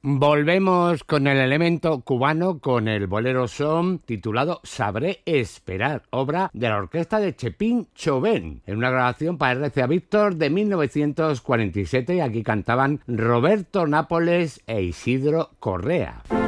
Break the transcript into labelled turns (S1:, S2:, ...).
S1: Volvemos con el elemento cubano con el bolero son titulado Sabré Esperar, obra de la orquesta de Chepín Chauvin, en una grabación para RCA Víctor de 1947, y aquí cantaban Roberto Nápoles e Isidro Correa.